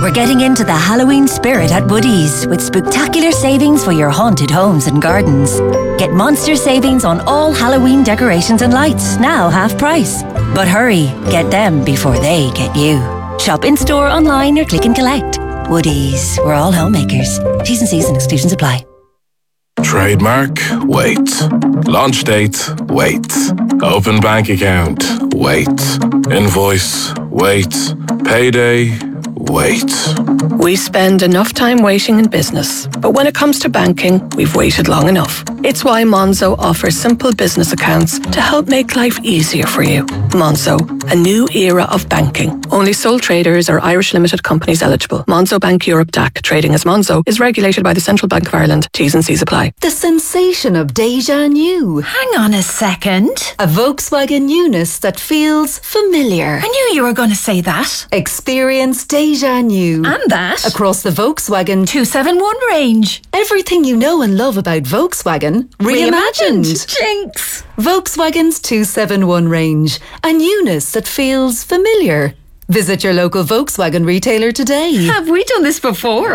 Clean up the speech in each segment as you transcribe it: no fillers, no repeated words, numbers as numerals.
We're getting into the Halloween spirit at Woodies with spectacular savings for your haunted homes and gardens. Get monster savings on all Halloween decorations and lights, now half price. But hurry, get them before they get you. Shop in-store, online or click and collect. Woodies, we're all homemakers. T's and C's and exclusions apply. Trademark? Wait. Launch date? Wait. Open bank account? Wait. Invoice? Wait. Payday? Wait. We spend enough time waiting in business, but when it comes to banking, we've waited long enough. It's why Monzo offers simple business accounts to help make life easier for you. Monzo, a new era of banking. Only sole traders or Irish limited companies eligible. Monzo Bank Europe DAC, trading as Monzo, is regulated by the Central Bank of Ireland. T's and C's apply. The sensation of déjà new. Hang on a second. A Volkswagen newness that feels familiar. I knew you were going to say that. Experience déjà new. And that. Across the Volkswagen 271 range. Everything you know and love about Volkswagen reimagined. Jinx. Volkswagen's 271 range. A newness that feels familiar. Visit your local Volkswagen retailer today. Have we done this before?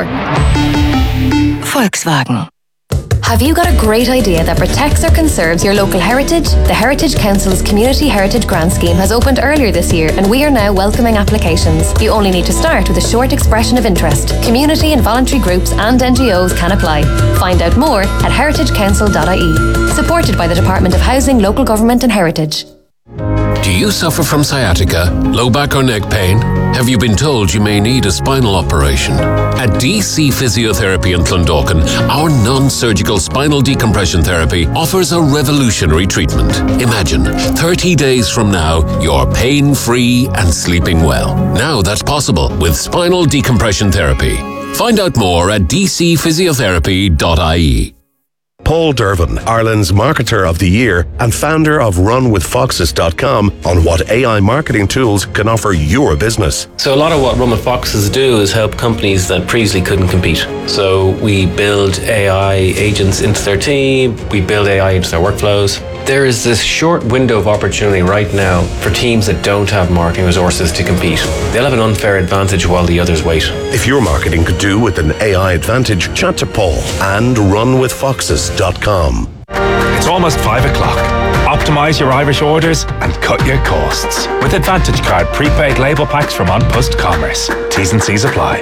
Volkswagen. Have you got a great idea that protects or conserves your local heritage? The Heritage Council's Community Heritage Grant Scheme has opened earlier this year and we are now welcoming applications. You only need to start with a short expression of interest. Community and voluntary groups and NGOs can apply. Find out more at heritagecouncil.ie. Supported by the Department of Housing, Local Government and Heritage. Do you suffer from sciatica, low back or neck pain? Have you been told you may need a spinal operation? At DC Physiotherapy in Clondalkin, our non-surgical spinal decompression therapy offers a revolutionary treatment. Imagine, 30 days from now, you're pain-free and sleeping well. Now that's possible with spinal decompression therapy. Find out more at dcphysiotherapy.ie. Paul Dervin, Ireland's Marketer of the Year and founder of RunWithFoxes.com, on what AI marketing tools can offer your business. So a lot of what Run With Foxes do is help companies that previously couldn't compete. So we build AI agents into their team, we build AI into their workflows. There is this short window of opportunity right now for teams that don't have marketing resources to compete. They'll have an unfair advantage while the others wait. If your marketing could do with an AI advantage, chat to Paul and RunWithFoxes.com. It's almost 5 o'clock. Optimise your Irish orders and cut your costs with Advantage Card prepaid label packs from On Post Commerce. T's and C's apply.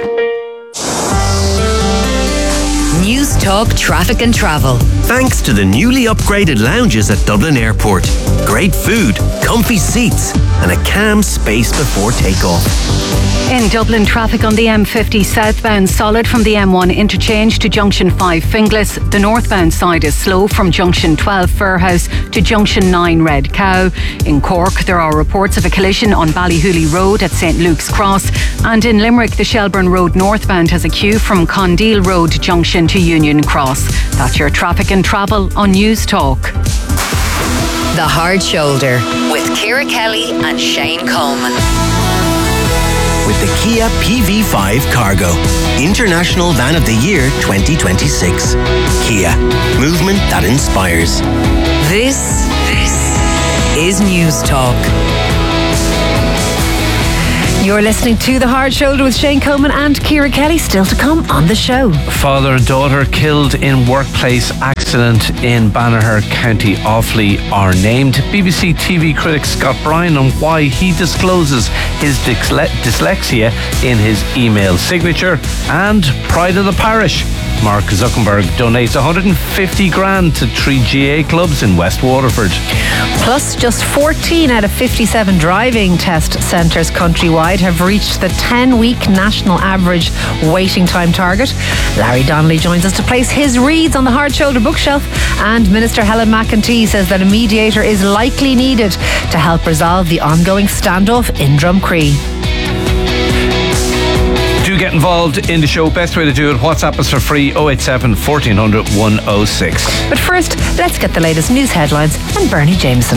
News Talk Traffic and Travel. Thanks to the newly upgraded lounges at Dublin Airport. Great food, comfy seats, and a calm space before takeoff. In Dublin, traffic on the M50 southbound solid from the M1 interchange to Junction 5 Finglas. The northbound side is slow from Junction 12 Fairhouse to Junction 9 Red Cow. In Cork, there are reports of a collision on Ballyhooly Road at St Luke's Cross. And in Limerick, the Shelburne Road northbound has a queue from Condeel Road Junction to Union Cross. That's your traffic and travel on News Talk. The Hard Shoulder with Ciara Kelly and Shane Coleman. With the Kia PV5 Cargo, International Van of the Year 2026. Kia, movement that inspires. This is News Talk. You're listening to The Hard Shoulder with Shane Coleman and Ciara Kelly, still to come on the show. Father and daughter killed in workplace accident in Banagher, County Offaly are named. BBC TV critic Scott Bryan on why he discloses his dyslexia in his email signature. And Pride of the Parish. Mark Zuckerberg donates 150 grand to 3 GA clubs in West Waterford. Plus, just 14 out of 57 driving test centres countrywide have reached the 10-week national average waiting time target. Larry Donnelly joins us to place his reads on the Hard Shoulder bookshelf, and Minister Helen McEntee says that a mediator is likely needed to help resolve the ongoing standoff in Drumcree. Do get involved in the show. Best way to do it, WhatsApp us for free, 087 1400 106. But first, let's get the latest news headlines and Bernie Jameson.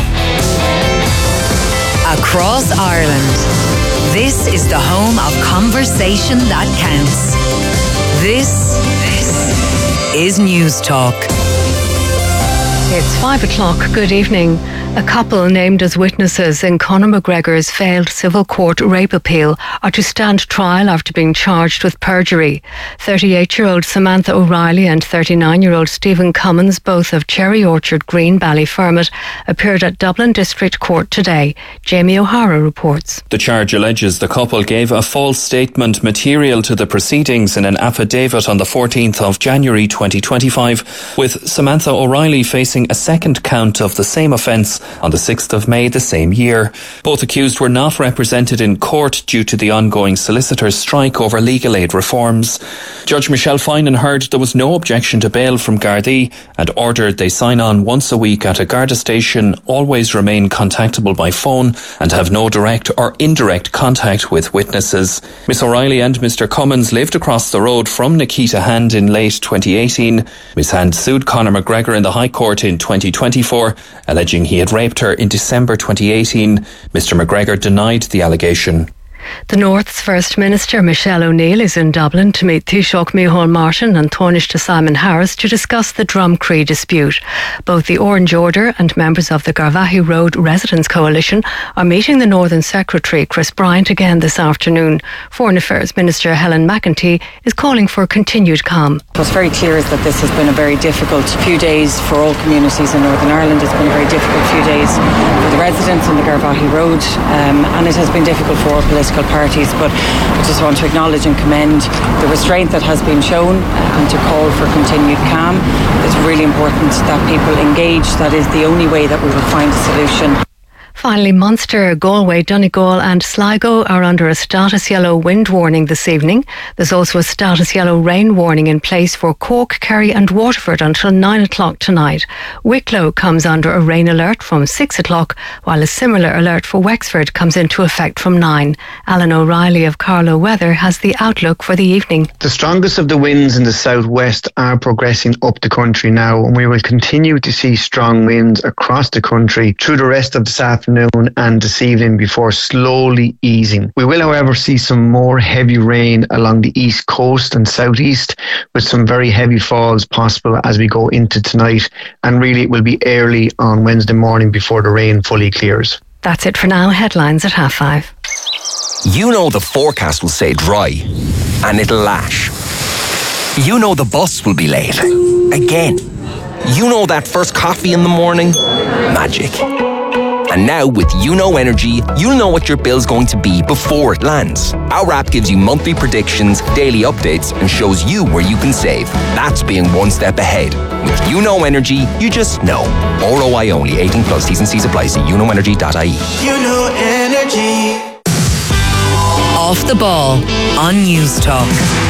Across Ireland, this is the home of conversation that counts. This is News Talk. It's 5 o'clock. Good evening. A couple named as witnesses in Conor McGregor's failed civil court rape appeal are to stand trial after being charged with perjury. 38-year-old Samantha O'Reilly and 39-year-old Stephen Cummins, both of Cherry Orchard Green, Ballyfermot, appeared at Dublin District Court today. Jamie O'Hara reports. The charge alleges the couple gave a false statement material to the proceedings in an affidavit on the 14th of January 2025, with Samantha O'Reilly facing a second count of the same offence on the 6th of May the same year. Both accused were not represented in court due to the ongoing solicitors' strike over legal aid reforms. Judge Michelle Finan heard there was no objection to bail from Gardaí and ordered they sign on once a week at a Garda station, always remain contactable by phone and have no direct or indirect contact with witnesses. Miss O'Reilly and Mr Cummins lived across the road from Nikita Hand in late 2018. Miss Hand sued Conor McGregor in the High Court in 2024, alleging he had raped her in December 2018. Mr McGregor denied the allegation. The North's First Minister Michelle O'Neill is in Dublin to meet Taoiseach Micheál Martin and Taoiseach Simon Harris to discuss the Drumcree dispute. Both the Orange Order and members of the Garvaghey Road Residents Coalition are meeting the Northern Secretary Chris Bryant again this afternoon. Foreign Affairs Minister Helen McEntee is calling for continued calm. What's very clear is that this has been a very difficult few days for all communities in Northern Ireland. It's been a very difficult few days for the residents on the Garvaghey Road, and it has been difficult for all political parties, but I just want to acknowledge and commend the restraint that has been shown and to call for continued calm. It's really important that people engage. That is the only way that we will find a solution. Finally, Munster, Galway, Donegal and Sligo are under a status yellow wind warning this evening. There's also a status yellow rain warning in place for Cork, Kerry and Waterford until 9 o'clock tonight. Wicklow comes under a rain alert from 6 o'clock, while a similar alert for Wexford comes into effect from 9. Alan O'Reilly of Carlow Weather has the outlook for the evening. The strongest of the winds in the southwest are progressing up the country now, and we will continue to see strong winds across the country through the rest of this afternoon and this evening before slowly easing. We will, however, see some more heavy rain along the east coast and southeast, with some very heavy falls possible as we go into tonight, and really it will be early on Wednesday morning before the rain fully clears. That's it for now. Headlines at 5:30. You know the forecast will say dry and it'll lash. You know the bus will be late again. You know that first coffee in the morning? Magic. And now with YouKnow Energy, you'll know what your bill's going to be before it lands. Our app gives you monthly predictions, daily updates, and shows you where you can save. That's being one step ahead. With YouKnow Energy, you just know. ROI only. 18 plus. T's and C's apply. See youknowenergy.ie. YouKnow Energy. Off the ball on News Talk.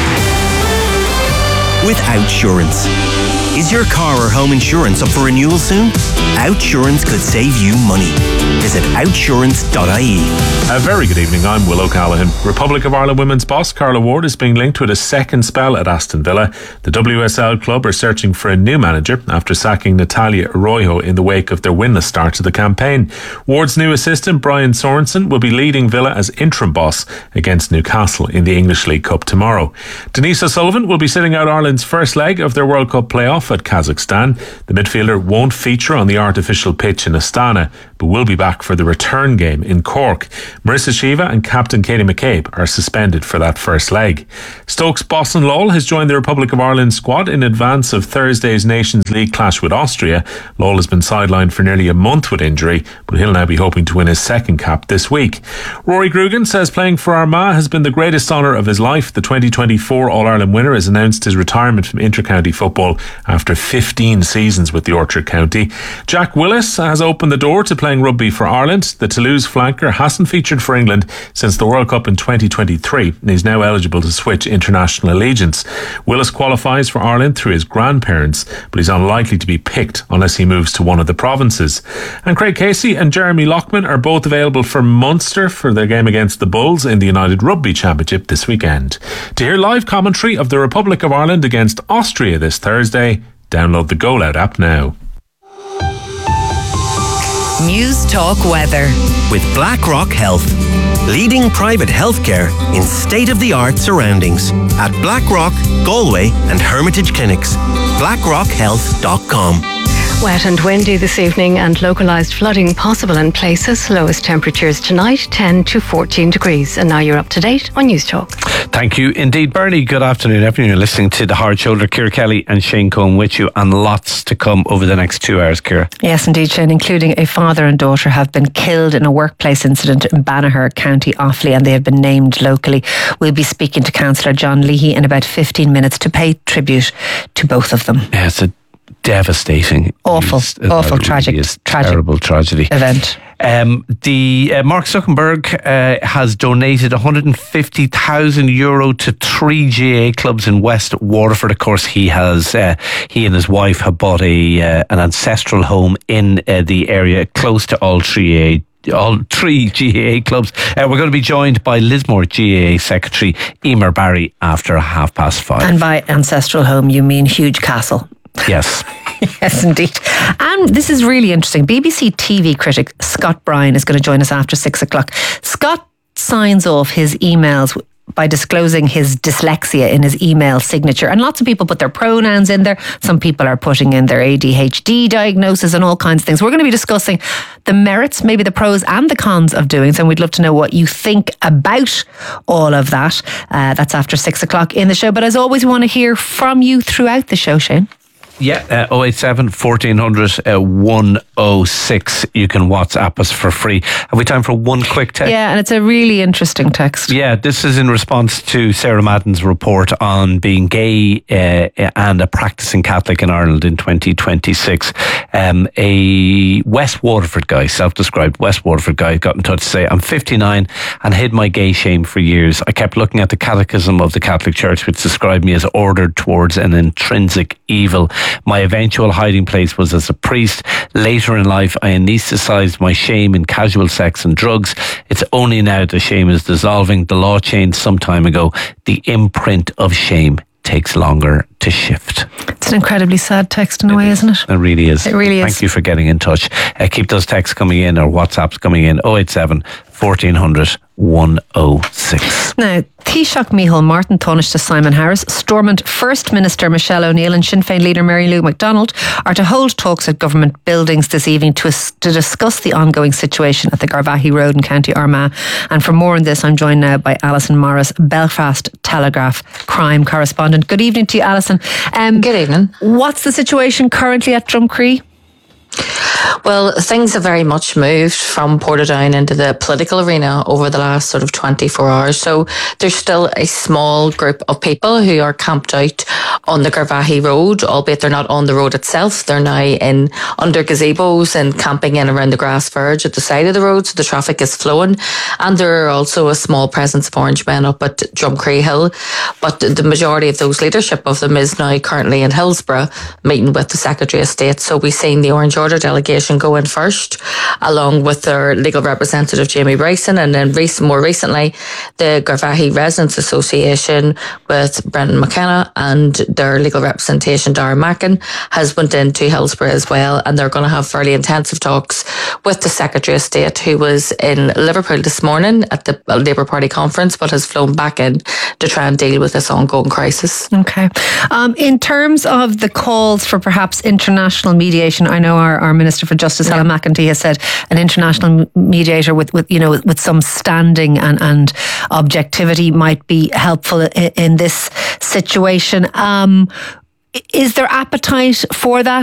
With Outsurance. Is your car or home insurance up for renewal soon? Outsurance could save you money. Visit outsurance.ie. A very good evening, I'm Will O'Callaghan. Republic of Ireland women's boss Carla Ward is being linked with a second spell at Aston Villa. The WSL club are searching for a new manager after sacking Natalia Arroyo in the wake of their winless start to the campaign. Ward's new assistant Brian Sorensen will be leading Villa as interim boss against Newcastle in the English League Cup tomorrow. Denise O'Sullivan will be sitting out Ireland's first leg of their World Cup playoff at Kazakhstan. The midfielder won't feature on the artificial pitch in Astana, but will be back for the return game in Cork. Marissa Shiva and captain Katie McCabe are suspended for that first leg. Stokes' Boston Lowell has joined the Republic of Ireland squad in advance of Thursday's Nations League clash with Austria. Lowell has been sidelined for nearly a month with injury, but he'll now be hoping to win his second cap this week. Rory Grugan says playing for Armagh has been the greatest honour of his life. The 2024 All-Ireland winner has announced his retirement from inter-county football after 15 seasons with the Orchard County. Jack Willis has opened the door to playing rugby for Ireland. The Toulouse flanker hasn't featured for England since the World Cup in 2023 and is now eligible to switch international allegiance. Willis qualifies for Ireland through his grandparents, but he's unlikely to be picked unless he moves to one of the provinces. And Craig Casey and Jeremy Lockman are both available for Munster for their game against the Bulls in the United Rugby Championship this weekend. To hear live commentary of the Republic of Ireland against Austria this Thursday, download the Go Loud app now. News Talk Weather. With BlackRock Health. Leading private healthcare in state-of-the-art surroundings. At BlackRock, Galway and Hermitage Clinics. BlackRockHealth.com. Wet and windy this evening and localised flooding possible in places. Lowest temperatures tonight 10 to 14 degrees. And now you're up to date on News Talk. Thank you indeed, Bernie. Good afternoon, everyone. You're listening to The Hard Shoulder. Ciara Kelly and Shane Cohen with you, and lots to come over the next 2 hours, Ciara. Yes, indeed, Shane, including a father and daughter have been killed in a workplace incident in Banagher, County Offaly, and they have been named locally. We'll be speaking to Councillor John Leahy in about 15 minutes to pay tribute to both of them. Yeah, it's a devastating, awful, tragic terrible tragedy event. Mark Zuckerberg has donated €150,000 to 3 GAA clubs in West Waterford. Of course, he and his wife have bought an ancestral home in the area close to all three GAA clubs. We're going to be joined by Lismore GAA Secretary Emer Barry after 5:30. And by ancestral home, you mean huge castle? Yes. Yes, indeed. And this is really interesting. BBC TV critic Scott Bryan is going to join us after 6 o'clock. Scott signs off his emails by disclosing his dyslexia in his email signature. And lots of people put their pronouns in there. Some people are putting in their ADHD diagnosis and all kinds of things. We're going to be discussing the merits, maybe the pros and the cons of doing so. And we'd love to know what you think about all of that. That's after 6 o'clock in the show. But as always, we want to hear from you throughout the show, Shane. Yeah, 087 1400 106. You can WhatsApp us for free. Have we time for one quick text? Yeah, and it's a really interesting text. Yeah, this is in response to Sarah Madden's report on being gay and a practicing Catholic in Ireland in 2026. A West Waterford guy, self-described West Waterford guy, got in touch to say, I'm 59 and hid my gay shame for years. I kept looking at the Catechism of the Catholic Church, which described me as ordered towards an intrinsic evil. My eventual hiding place was as a priest. Later in life, I anaesthetised my shame in casual sex and drugs. It's only now the shame is dissolving. The law changed some time ago. The imprint of shame takes longer to shift. It's an incredibly sad text in a way, isn't it? It really is. It really is. Thank you for getting in touch. Keep those texts coming in or WhatsApps coming in. 087 1400 106. Now, Taoiseach Micheál Martin Tánaiste Simon Harris, Stormont First Minister Michelle O'Neill and Sinn Féin leader Mary Lou McDonald are to hold talks at government buildings this evening to discuss the ongoing situation at the Garvaghey Road in County Armagh. And for more on this, I'm joined now by Alison Morris, Belfast Telegraph crime correspondent. Good evening to you, Alison. Good evening. What's the situation currently at Drumcree? Well, things have very much moved from Portadown into the political arena over the last sort of 24 hours. So there's still a small group of people who are camped out on the Garvaghey Road, albeit they're not on the road itself. They're now in under gazebos and camping in around the grass verge at the side of the road, so the traffic is flowing. And there are also a small presence of Orange men up at Drumcree Hill. But the majority of those leadership of them is now currently in Hillsborough meeting with the Secretary of State. So we've seen the Orange Order delegation go in first, along with their legal representative Jamie Bryson, and then more recently the Garvaghey Residents Association with Brendan McKenna and their legal representation Darren Mackin has went into Hillsborough as well, and they're going to have fairly intensive talks with the Secretary of State, who was in Liverpool this morning at the Labour Party conference but has flown back in to try and deal with this ongoing crisis. Okay. In terms of the calls for perhaps international mediation, I know our Minister for Justice, Helen McEntee, has said an international mediator with some standing and objectivity might be helpful in this situation. Is there appetite for that?